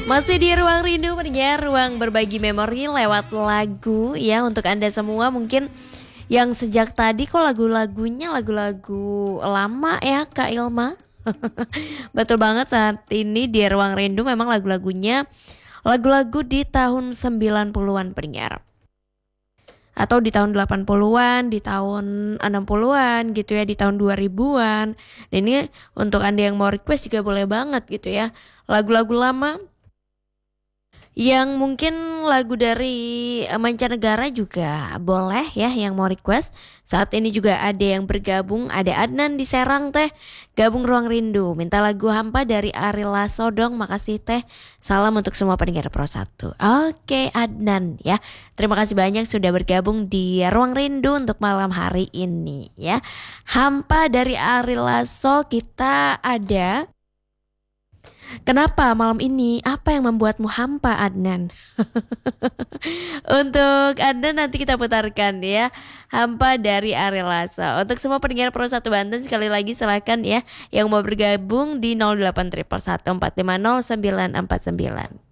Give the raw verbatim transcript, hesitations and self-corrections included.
Masih di Ruang Rindu pendengar, ruang berbagi memori lewat lagu ya. Untuk Anda semua mungkin yang sejak tadi kok lagu-lagunya lagu-lagu lama ya Kak Ilma. Betul banget, saat ini di Ruang Rindu memang lagu-lagunya lagu-lagu di tahun sembilan puluhan pendengar. Atau di tahun delapan puluhan, di tahun enam puluhan gitu ya, di tahun dua ribuan. Dan ini untuk Anda yang mau request juga boleh banget gitu ya. Lagu-lagu lama yang mungkin lagu dari eh, mancanegara juga boleh ya yang mau request. Saat ini juga ada yang bergabung, ada Adnan di Serang teh, gabung Ruang Rindu, minta lagu Hampa dari Ari Lasso dong, makasih teh. Salam untuk semua pendengar Pro satu. Oke Adnan ya, terima kasih banyak sudah bergabung di Ruang Rindu untuk malam hari ini ya. Hampa dari Ari Lasso kita ada. Kenapa malam ini? Apa yang membuatmu hampa, Adnan? Untuk Anda nanti kita putarkan ya, Hampa dari Ari Lasso. Untuk semua pendengar Pro satu Banten sekali lagi silakan ya yang mau bergabung di nol delapan satu satu empat lima nol sembilan empat sembilan.